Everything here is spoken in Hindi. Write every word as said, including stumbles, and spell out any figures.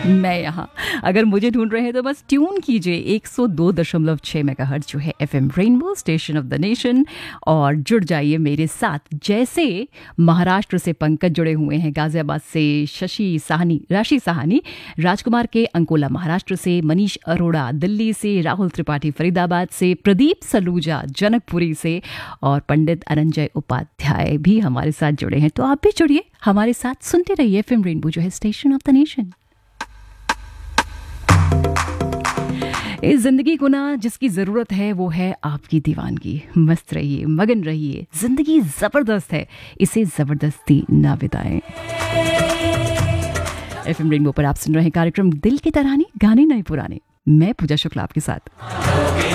मैं यहाँ। अगर मुझे ढूंढ रहे हैं तो बस ट्यून कीजिए एक सौ दो दशमलव छह मेगाहर्ट्ज़ जो है FM rainbow station of the nation, और जुड़ जाइए मेरे साथ। जैसे महाराष्ट्र से पंकज जुड़े हुए हैं, गाजियाबाद से शशि साहनी राशि साहनी, राजकुमार के अंकोला महाराष्ट्र से, मनीष अरोड़ा दिल्ली से, राहुल त्रिपाठी फरीदाबाद से, प्रदीप सलूजा जनकपुरी से, और पंडित अरंजय उपाध्याय भी हमारे साथ जुड़े हैं। तो आप भी जुड़िए हमारे साथ, सुनते रहिए एफएम रेनबो जो है स्टेशन ऑफ द नेशन। इस जिंदगी को ना जिसकी जरूरत है वो है आपकी दीवानगी। मस्त रहिए, मगन रहिए, जिंदगी जबरदस्त है, इसे जबरदस्ती ना बिताएं। एफएम रेनबो पर आप सुन रहे हैं कार्यक्रम दिल की तरानी, गाने नए पुराने। मैं पूजा शुक्ला आपके साथ।